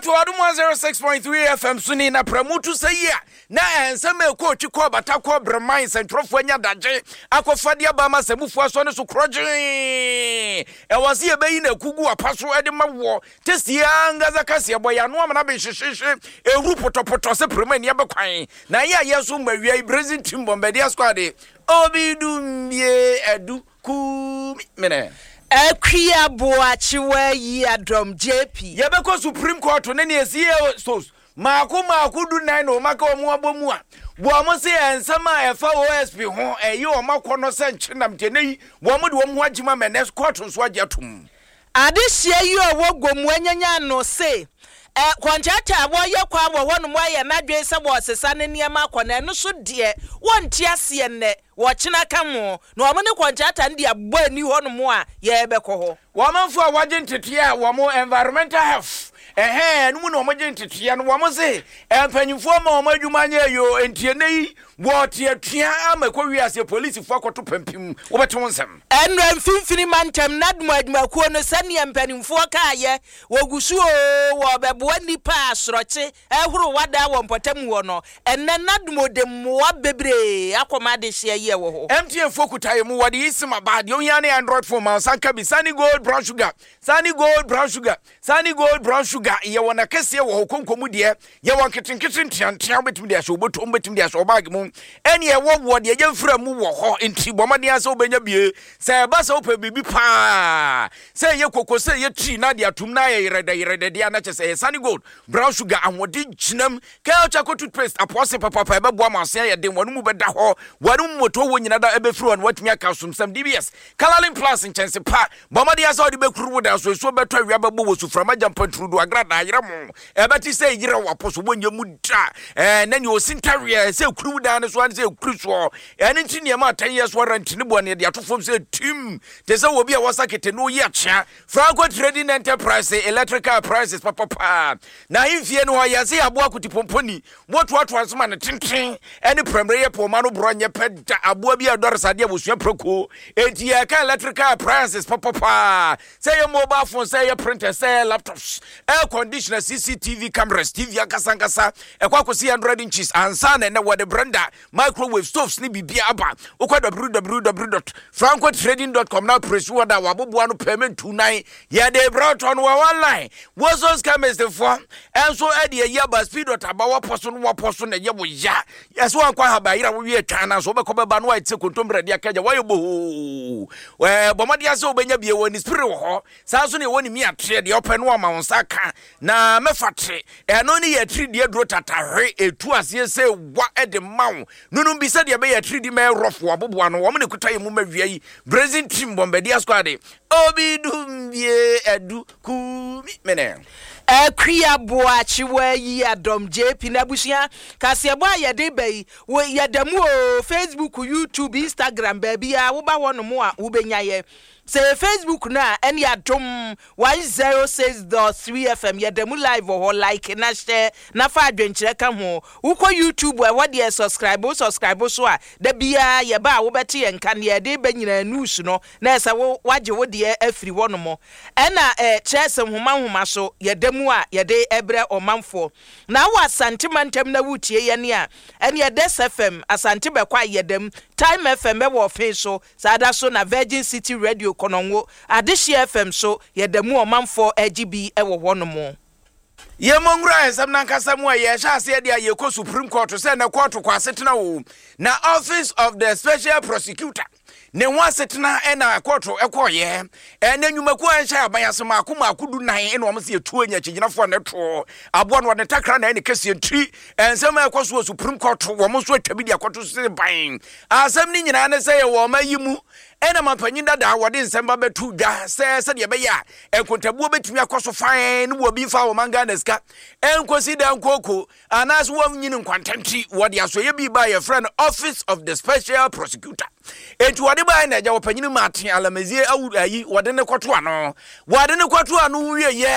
to Adum 106.3 FM Suni na pramutu sayi na enseme ko twiko batako breman centrofo anya daje akofade abama sebufu aso ne so kroje e wase e beyi na kugu apaso ede mawo tesia ngaza kase boya no amana be hwehwehwe ehuru potopoto se preman ne bekwan na ya yeso mawia Brazil team bombardier squad obidumie edu ku mene Ekia boachiwe yi adom JP. Yebeko Supreme Court ne ne esie so. Maku du 9 o maka omu abomu a. Bo mo se ensama efa OSP ho eyi o mako no se nchenam tenei. Bo mo de omu agima menes court so agetum. Adehye yi owo gomu anyanya no se. Contractor wo ye kwa wo hono mo ye nadwe se bo sesa ne niam akona no so de wonte ase ne wo china kamo no omo ne contractor ndi abbo ani hono mo a ye beko ho wo manfo a waje ntetea a wo mo environmental health no no mo je ntetea no wo mo se empanyimfo ma wo adwuma anya yo entienei wo te atua amako wiase police fo akoto pampim wo beto nsem enra mfimfini mantem nadmo adwumakuo no sane empanyimfo kaaye wogusu wo bebo nipa asroche ehuru wada wo mpotam wo no enne nadmo de moa bebre akoma de hye ye wo ho MTN fokutaye mu wade isima bad yo hia ne Android phone ma sanka bi Sunny Gold brown sugar ye wona kese wo konkomu de ye won kitenkiten tiantia betum de ahye obotom betum de ahye obag mu ene ye wo de ye mfra mu wo ho enti bomade ase obenya bie se ba se opa bibi pa se ye kokko se ye tri na de atum na ye yerede de na chese Sunny Gold brown sugar anwode ginam ka cha ko toothpaste apose papa e bebo amase ye de wonu mu beda ho wonu moto wo nyina da ebe firi wonu watumi aka sumsam DBS Calalin Plus inchense pa bomade ase odi bekuru wo da so beto awia bebo wo suframa jampantrudu agrada yeramo ebeti se yire waposo wonya mu da nani osintaria se kuru da ne so an se kuru so ene ntini ma 10 years warranty ne bone de atofom se tim te se obi a wasakete no ye chia Franco Trading Enterprise electrical prices papa na imfie no ya se abo akutipomponi woto asoma ne tenten ene primary ye po ma no bronye peda abo bi adore sade abosua proko enti ya ka electrical prices papa say your mobile phone say your printer say laptops air conditioner CCTV cameras TV akasankasa ekwakosi 100 inches ansa na what the brenda microwave stoves ni bibia aba ukwa www.francotrading.com now press order waboboa no payment 29 ya de brought on online was those cameras the for and so ade ya ba speed dot aba waposo no waposo na ye wo ya yes one kwa habayira wo wie twana so bekoba ba no ite kontombre de akaja wayo bo bomade ase obenya bie woni spirit wo ho sa so ne woni mi atre de open no ma wonsaka na mefatre eno ne ye 3D dro tatahwe etu ase se wa ede mawo nunu bi se de be ye 3D me rofo aboboa no wo me ne kutaye mu mawia yi Brazil team bombardier squad obidumie edu ku mene Ekia boachiwe yi adom JP nabusia kasebo ayede bei wo yedemu o Facebook YouTube Instagram baby a wo ba wono mo a wo benyaye say Facebook na any adom 106.3 FM yedemu live or like na share na fa adwenkyere ka ho wo YouTube e wo de subscribe so a da bia ye ba wo beti enka ne yede benyina news no na esa wo waje wo de afiri wono mo ena chese homa so yedemu a yede ebre omanfo na wa santimantem na wutie ye ne a ene yede FM asante bekwa yedem Time FM e wo fe so sada so na Virgin City Radio kononwo Adehye FM so yedemu omanfo AGB e wo hono mo ye mongra esam na nkasa mu ye sha ase de ye ko Supreme Court se na court kwa setena wo na Office of the Special Prosecutor ne ho asetena na court ekoye na nwumaku ansha abayasema akoma akudu nan na omse etu anya kyiginafo ne to abo no ne takra na ne kese ntri ensem ekoso Supreme Court wo mo so atwabidi akoto se ban asem ni nyina ne se ye wo mayimu ena mapanyin dada wode nsemba betu dwa se de be ya enkontabuo betumi akoso fan no obi fa wo manga na ska enkosi da nkoko anas wo nyini nkwantanti wode aso ye bi ba ye friend Office of the Special Prosecutor enti wode ba na ja wo panyin ma aten alamazie awu ayi wode ne kwoto ano wie ye